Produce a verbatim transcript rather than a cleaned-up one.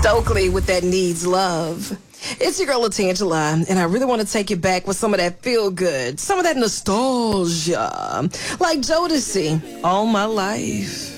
Stokely with that needs love. It's your girl Latangela, and I really want to take you back with some of that feel good, some of that nostalgia, like Jodeci, All My Life.